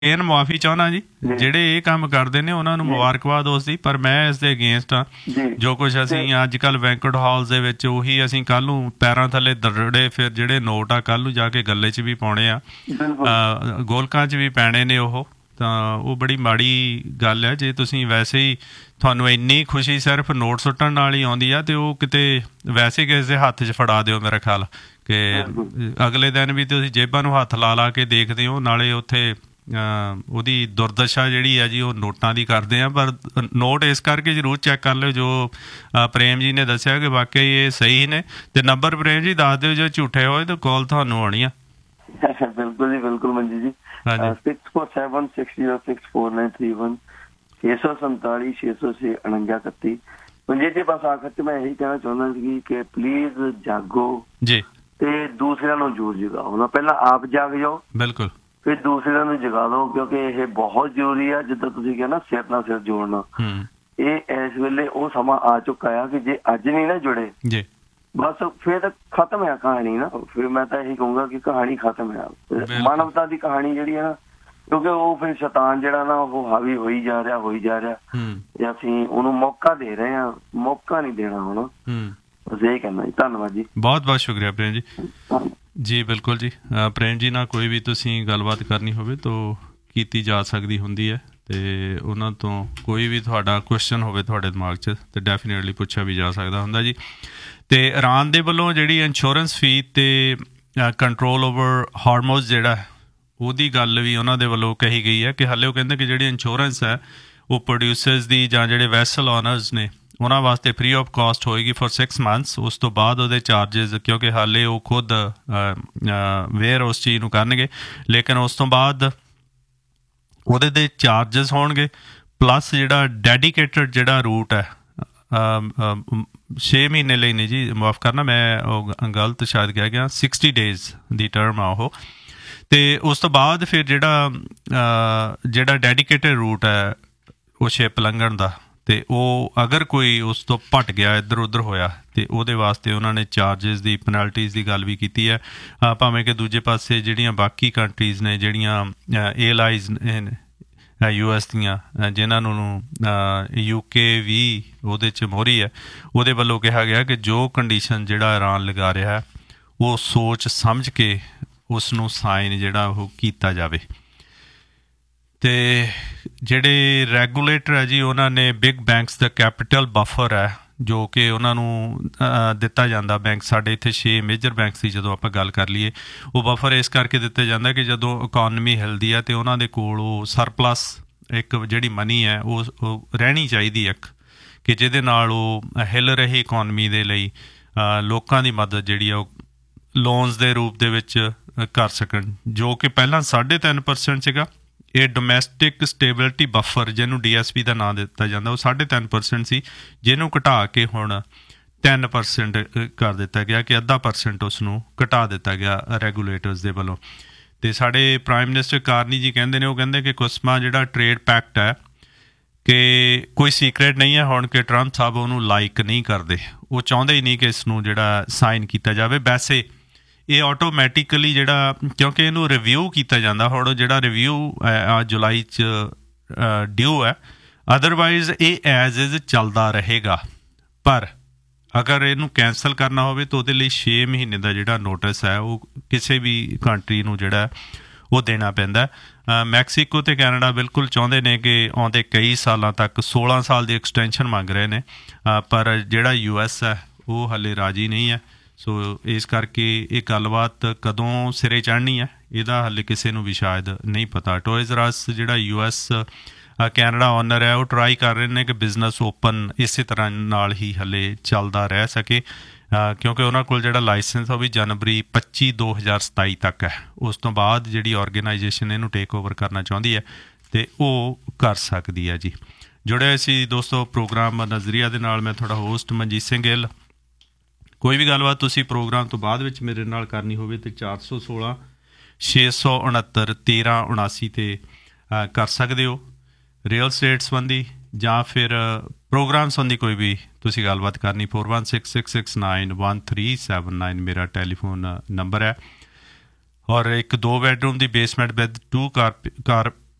Main ਮੁਆਫੀ ਚਾਹੁੰਦਾ ਜੀ, ਜਿਹੜੇ ਇਹ ਕੰਮ ਕਰਦੇ ਨੇ ਉਹਨਾਂ ਨੂੰ ਮੁਬਾਰਕਬਾਦ ਉਸ ਦੀ, ਪਰ ਮੈਂ ਇਸ ਦੇ ਅਗੇਂਸਟ ਹਾਂ। ਜੋ ਕੁਛ ਅਸੀਂ ਅੱਜ ਕੱਲ੍ਹ ਬੈਂਕਟ ਹਾਲਸ ਦੇ ਵਿੱਚ ਉਹੀ ਅਸੀਂ ਕੱਲ੍ਹ ਨੂੰ ਪੈਰਾਂ ਥੱਲੇ ਦਰੜੇ ਫਿਰ ਜਿਹੜੇ ਨੋਟ ਆ ਕੱਲ੍ਹ ਨੂੰ ਜਾ ਕੇ ਗੱਲੇ 'ਚ ਵੀ ਪਾਉਣੇ ਆ, ਗੋਲਕਾਂ 'ਚ ਵੀ ਪੈਣੇ ਨੇ ਉਹ, ਤਾਂ ਉਹ ਬੜੀ ਮਾੜੀ ਗੱਲ ਹੈ। ਜੇ ਤੁਸੀਂ ਵੈਸੇ ਹੀ ਤੁਹਾਨੂੰ ਇੰਨੀ ਖੁਸ਼ੀ ਸਿਰਫ ਨੋਟ ਸੁੱਟਣ ਨਾਲ ਹੀ ਆਉਂਦੀ ਆ, ਅਤੇ ਉਹ ਕਿਤੇ ਵੈਸੇ ਕਿਸੇ ਦੇ ਹੱਥ 'ਚ ਫੜਾ ਦਿਓ ਮੇਰਾ ਖਿਆਲ, ਕਿ ਅਗਲੇ ਦਿਨ ਵੀ ਤੁਸੀਂ ਜੇਬਾਂ ਨੂੰ ਹੱਥ ਲਾ ਕੇ ਦੇਖਦੇ ਹੋ, ਨਾਲੇ ਉੱਥੇ ਉਹਦੀ ਦੁਰਦਸ਼ਾ ਜਿਹੜੀ ਆ ਜੀ ਉਹ ਨੋਟਾਂ ਦੀ ਕਰਦੇ ਆ। ਪਰ ਨੋਟ ਇਸ ਕਰਕੇ ਜ਼ਰੂਰ ਚੈੱਕ ਕਰ ਲਿਓ ਜੋ ਪ੍ਰੇਮ ਜੀ ਨੇ ਦੱਸਿਆ ਕਿ ਵਾਕਈ ਇਹ ਸਹੀ ਨੇ। ਤੇ ਨੰਬਰ ਪ੍ਰੇਮ ਜੀ ਦੱਸ ਦਿਓ, ਜੋ ਝੂਠੇ ਹੋਏ ਤਾਂ ਕਾਲ ਤੁਹਾਨੂੰ ਆਉਣੀ ਆ। ਬਿਲਕੁਲ ਜੀ, ਬਿਲਕੁਲ ਮੰਜੀ ਜੀ। 6476064931 647 606 4931। ਮੰਜੀ ਜੀ, ਬਸ ਆਖਰ 'ਚ ਮੈਂ ਇਹੀ ਕਹਿਣਾ ਚਾਹੁੰਦਾ ਸੀ ਕਿ ਪਲੀਜ਼ ਜਾਗੋ ਜੀ, ਤੇ ਦੂਸਰਿਆਂ ਨੂੰ ਜ਼ਰੂਰ ਜਗਾਓ ਨਾ। ਪਹਿਲਾਂ ਆਪ ਜਾਗ ਜਾਓ, ਬਿਲਕੁਲ, ਫਿਰ ਦੂਸਰਿਆਂ ਨੂੰ ਜਗਾ ਲਓ, ਕਿਉਂਕਿ ਇਹ ਬਹੁਤ ਜ਼ਰੂਰੀ ਆ। ਜਿੱਦਾਂ ਤੁਸੀਂ ਕਿਹਾ ਨਾ, ਸਿਰ ਨਾਲ ਸਿਰ ਜੋੜਨਾ, ਇਹ ਇਸ ਵੇਲੇ ਉਹ ਸਮਾਂ ਆ ਚੁੱਕਾ ਆ ਕਿ ਜੇ ਅੱਜ ਨਹੀਂ ਨਾ ਜੁੜੇ ਜੀ, ਬਸ ਫਿਰ ਤਾਂ ਖਤਮ ਆ ਕਹਾਣੀ ਨਾ। ਫਿਰ ਮੈਂ ਤਾਂ ਇਹੀ ਕਹੂੰਗਾ ਕਿ ਕਹਾਣੀ ਖਤਮ ਆ ਮਾਨਵਤਾ ਦੀ ਕਹਾਣੀ ਜਿਹੜੀ ਆ ਨਾ, ਕਿਉਂਕਿ ਉਹ ਫਿਰ ਸ਼ੈਤਾਨ ਜਿਹੜਾ ਨਾ ਉਹ ਹਾਵੀ ਹੋਈ ਜਾ ਰਿਹਾ ਤੇ ਅਸੀਂ ਉਹਨੂੰ ਮੌਕਾ ਦੇ ਰਹੇ ਹਾਂ, ਮੌਕਾ ਨਹੀਂ ਦੇਣਾ ਹੁਣ। ਬਸ ਇਹ ਕਹਿਣਾ ਜੀ। ਧੰਨਵਾਦ ਜੀ, ਬਹੁਤ ਬਹੁਤ ਸ਼ੁਕਰੀਆ ਪ੍ਰੇਮ ਜੀ। ਜੀ ਬਿਲਕੁਲ ਜੀ, ਪ੍ਰੇਮ ਜੀ ਨਾਲ ਕੋਈ ਵੀ ਤੁਸੀਂ ਗੱਲਬਾਤ ਕਰਨੀ ਹੋਵੇ ਤਾਂ ਕੀਤੀ ਜਾ ਸਕਦੀ ਹੁੰਦੀ ਹੈ, ਅਤੇ ਉਹਨਾਂ ਤੋਂ ਕੋਈ ਵੀ ਤੁਹਾਡਾ ਕੁਐਸਚਨ ਹੋਵੇ ਤੁਹਾਡੇ ਦਿਮਾਗ 'ਚ ਤਾਂ ਡੈਫੀਨੇਟਲੀ ਪੁੱਛਿਆ ਵੀ ਜਾ ਸਕਦਾ ਹੁੰਦਾ ਜੀ। ਅਤੇ ਇਰਾਨ ਦੇ ਵੱਲੋਂ ਜਿਹੜੀ ਇੰਸ਼ੋਰੈਂਸ ਫੀ ਅਤੇ ਕੰਟਰੋਲ ਓਵਰ ਹਾਰਮੋਜ਼ ਜਿਹੜਾ ਉਹਦੀ ਗੱਲ ਵੀ ਉਹਨਾਂ ਦੇ ਵੱਲੋਂ ਕਹੀ ਗਈ ਹੈ ਕਿ ਹਾਲੇ ਉਹ ਕਹਿੰਦੇ ਕਿ ਜਿਹੜੀ ਇੰਸ਼ੋਰੈਂਸ ਹੈ ਉਹ ਪ੍ਰੋਡਿਊਸਰਸ ਦੀ ਜਾਂ ਜਿਹੜੇ ਵੈਸਲ ਓਨਰਸ ਨੇ ਉਹਨਾਂ ਵਾਸਤੇ ਫ੍ਰੀ ਆਫ ਕਾਸਟ ਹੋਏਗੀ ਫॉर 6 ਮੰਥਸ। ਉਸ ਤੋਂ ਬਾਅਦ ਉਹਦੇ ਚਾਰਜਿਸ, ਕਿਉਂਕਿ ਹਾਲੇ ਉਹ ਖੁਦ ਵੇਅਰ ਉਸ ਚੀਜ਼ ਨੂੰ ਕਰਨਗੇ, ਲੇਕਿਨ ਉਸ ਤੋਂ ਬਾਅਦ ਉਹਦੇ ਦੇ ਚਾਰਜਿਸ ਹੋਣਗੇ। ਪਲੱਸ ਜਿਹੜਾ ਡੈਡੀਕੇਟਡ ਜਿਹੜਾ ਰੂਟ ਹੈ 6 ਮਹੀਨੇ ਲਈ ਨਹੀਂ ਜੀ, ਮਾਫ਼ ਕਰਨਾ ਮੈਂ ਉਹ ਗਲਤ ਸ਼ਾਇਦ ਕਹਿ ਗਿਆ, 60 ਡੇਜ਼ ਦੀ ਟਰਮ ਆ ਉਹ। ਅਤੇ ਉਸ ਤੋਂ ਬਾਅਦ ਫਿਰ ਜਿਹੜਾ ਡੈਡੀਕੇਟਡ ਰੂਟ ਹੈ ਉਹ ਸ਼ਿਪ ਲੰਘਣ ਦਾ, ਅਤੇ ਉਹ ਅਗਰ ਕੋਈ ਉਸ ਤੋਂ ਭੱਟ ਗਿਆ, ਇੱਧਰ ਉੱਧਰ ਹੋਇਆ, ਅਤੇ ਉਹਦੇ ਵਾਸਤੇ ਉਹਨਾਂ ਨੇ ਚਾਰਜਿਸ ਦੀ, ਪੈਨਲਟੀਜ਼ ਦੀ ਗੱਲ ਵੀ ਕੀਤੀ ਹੈ। ਭਾਵੇਂ ਕਿ ਦੂਜੇ ਪਾਸੇ ਜਿਹੜੀਆਂ ਬਾਕੀ ਕੰਟਰੀਜ਼ ਨੇ, ਜਿਹੜੀਆਂ ਏਅਰਲਾਈਨਸ US ਦੀਆਂ, ਜਿਨ੍ਹਾਂ ਨੂੰ UK ਵੀ ਉਹਦੇ 'ਚ ਮੋਹਰੀ ਹੈ, ਉਹਦੇ ਵੱਲੋਂ ਕਿਹਾ ਗਿਆ ਕਿ ਜੋ ਕੰਡੀਸ਼ਨ ਜਿਹੜਾ ਇਰਾਨ ਲਗਾ ਰਿਹਾ ਹੈ ਉਹ ਸੋਚ ਸਮਝ ਕੇ ਉਸ ਨੂੰ ਸਾਈਨ ਜਿਹੜਾ ਉਹ ਕੀਤਾ ਜਾਵੇ। ਅਤੇ ਜਿਹੜੇ ਰੈਗੂਲੇਟਰ ਹੈ ਜੀ, ਉਹਨਾਂ ਨੇ ਬਿਗ ਬੈਂਕਸ ਦਾ ਕੈਪੀਟਲ ਬਫਰ ਹੈ ਜੋ ਕਿ ਉਹਨਾਂ ਨੂੰ ਦਿੱਤਾ ਜਾਂਦਾ। ਬੈਂਕ ਸਾਡੇ ਇੱਥੇ 6 ਮੇਜਰ ਬੈਂਕਸ ਦੀ ਜਦੋਂ ਆਪਾਂ ਗੱਲ ਕਰ ਲਈਏ, ਉਹ ਬਫਰ ਇਸ ਕਰਕੇ ਦਿੱਤੇ ਜਾਂਦਾ ਕਿ ਜਦੋਂ ਇਕੋਨਮੀ ਹਿਲਦੀ ਹੈ ਅਤੇ ਉਹਨਾਂ ਦੇ ਕੋਲ ਉਹ ਸਰਪਲਸ ਇੱਕ ਜਿਹੜੀ ਮਨੀ ਹੈ ਉਹ ਰਹਿਣੀ ਚਾਹੀਦੀ ਇੱਕ, ਕਿ ਜਿਹਦੇ ਨਾਲ ਉਹ ਹਿੱਲ ਰਹੀ ਇਕੋਨਮੀ ਦੇ ਲਈ ਲੋਕਾਂ ਦੀ ਮਦਦ ਜਿਹੜੀ ਆ ਉਹ ਲੋਨਸ ਦੇ ਰੂਪ ਦੇ ਵਿੱਚ ਕਰ ਸਕਣ, ਜੋ ਕਿ ਪਹਿਲਾਂ 3.5% ਸੀਗਾ। ਇਹ ਡੋਮੈਸਟਿਕ ਸਟੇਬਿਲਿਟੀ ਬਫਰ, ਜਿਹਨੂੰ DSB ਦਾ ਨਾਂ ਦਿੱਤਾ ਜਾਂਦਾ, ਉਹ 3.5% ਸੀ, ਜਿਹਨੂੰ ਘਟਾ ਕੇ ਹੁਣ 10% ਕਰ ਦਿੱਤਾ ਗਿਆ, ਕਿ 0.5% ਉਸ ਨੂੰ ਘਟਾ ਦਿੱਤਾ ਗਿਆ ਰੈਗੂਲੇਟਰਸ ਦੇ ਵੱਲੋਂ। ਅਤੇ ਸਾਡੇ ਪ੍ਰਾਈਮ ਮਿਨਿਸਟਰ ਕਾਰਨੀ ਜੀ ਕਹਿੰਦੇ ਨੇ, ਉਹ ਕਹਿੰਦੇ ਕਿ ਕੁਸਮਾ ਜਿਹੜਾ ਟ੍ਰੇਡ ਪੈਕਟ ਹੈ ਕਿ ਕੋਈ ਸੀਕਰੇਟ ਨਹੀਂ ਹੈ ਹੁਣ ਕਿ ਟਰੰਪ ਸਾਹਿਬ ਉਹਨੂੰ ਲਾਈਕ ਨਹੀਂ ਕਰਦੇ, ਉਹ ਚਾਹੁੰਦੇ ਹੀ ਨਹੀਂ ਕਿ ਇਸ ਨੂੰ ਜਿਹੜਾ ਸਾਈਨ ਕੀਤਾ ਜਾਵੇ। ਵੈਸੇ ਇਹ ਆਟੋਮੈਟਿਕਲੀ ਜਿਹੜਾ, ਕਿਉਂਕਿ ਇਹਨੂੰ ਰਿਵਿਊ ਕੀਤਾ ਜਾਂਦਾ, ਹੁਣ ਜਿਹੜਾ ਰਿਵਿਊ ਜੁਲਾਈ 'ਚ ਡਿਊ ਹੈ, ਅਦਰਵਾਈਜ਼ ਇਹ ਐਜ਼ ਇਜ਼ ਚੱਲਦਾ ਰਹੇਗਾ। ਪਰ ਅਗਰ ਇਹਨੂੰ ਕੈਂਸਲ ਕਰਨਾ ਹੋਵੇ ਤਾਂ ਉਹਦੇ ਲਈ 6 ਮਹੀਨੇ ਦਾ ਜਿਹੜਾ ਨੋਟਿਸ ਹੈ ਉਹ ਕਿਸੇ ਵੀ ਕੰਟਰੀ ਨੂੰ ਜਿਹੜਾ ਉਹ ਦੇਣਾ ਪੈਂਦਾ। ਮੈਕਸੀਕੋ ਅਤੇ ਕੈਨੇਡਾ ਬਿਲਕੁਲ ਚਾਹੁੰਦੇ ਨੇ ਕਿ ਆਉਂਦੇ ਕਈ ਸਾਲਾਂ ਤੱਕ 16 ਸਾਲ ਦੀ ਐਕਸਟੈਂਸ਼ਨ ਮੰਗ ਰਹੇ ਨੇ, ਪਰ ਜਿਹੜਾ US ਹੈ ਉਹ ਹਾਲੇ ਰਾਜੀ ਨਹੀਂ ਹੈ। ਸੋ ਇਸ ਕਰਕੇ ਇਹ ਗੱਲਬਾਤ ਕਦੋਂ ਸਿਰੇ ਚੜ੍ਹਨੀ ਹੈ ਇਹਦਾ ਹਾਲੇ ਕਿਸੇ ਨੂੰ ਵੀ ਸ਼ਾਇਦ ਨਹੀਂ ਪਤਾ। ਟੋਇਜ਼ ਰਸ ਜਿਹੜਾ US ਕੈਨੇਡਾ ਓਨਰ ਹੈ ਉਹ ਟਰਾਈ ਕਰ ਰਹੇ ਨੇ ਕਿ ਬਿਜ਼ਨਸ ਓਪਨ ਇਸੇ ਤਰ੍ਹਾਂ ਨਾਲ ਹੀ ਹਾਲੇ ਚੱਲਦਾ ਰਹਿ ਸਕੇ, ਕਿਉਂਕਿ ਉਹਨਾਂ ਕੋਲ ਜਿਹੜਾ ਲਾਇਸੈਂਸ ਉਹ ਵੀ ਜਨਵਰੀ 25, 2027 ਤੱਕ ਹੈ। ਉਸ ਤੋਂ ਬਾਅਦ ਜਿਹੜੀ ਔਰਗੇਨਾਈਜੇਸ਼ਨ ਇਹਨੂੰ ਟੇਕ ਓਵਰ ਕਰਨਾ ਚਾਹੁੰਦੀ ਹੈ ਅਤੇ ਉਹ ਕਰ ਸਕਦੀ ਹੈ ਜੀ। ਜੁੜੇ ਸੀ ਦੋਸਤੋ ਪ੍ਰੋਗਰਾਮ ਨਜ਼ਰੀਆ ਦੇ ਨਾਲ, ਮੈਂ ਤੁਹਾਡਾ ਹੋਸਟ ਮਨਜੀਤ ਸਿੰਘ ਗਿੱਲ। ਕੋਈ ਵੀ ਗੱਲਬਾਤ ਤੁਸੀਂ ਪ੍ਰੋਗਰਾਮ ਤੋਂ ਬਾਅਦ ਵਿੱਚ ਮੇਰੇ ਨਾਲ ਕਰਨੀ ਹੋਵੇ ਤਾਂ 416 669 1379 'ਤੇ ਕਰ ਸਕਦੇ ਹੋ। ਰੀਅਲ ਸਟੇਟ ਸੰਬੰਧੀ ਜਾਂ ਫਿਰ ਪ੍ਰੋਗਰਾਮ ਸੰਬੰਧੀ ਕੋਈ ਵੀ ਤੁਸੀਂ ਗੱਲਬਾਤ ਕਰਨੀ, 4166691379 ਮੇਰਾ ਟੈਲੀਫੋਨ ਨੰਬਰ ਹੈ। ਔਰ ਇੱਕ 2 bedroom the basement with 2 car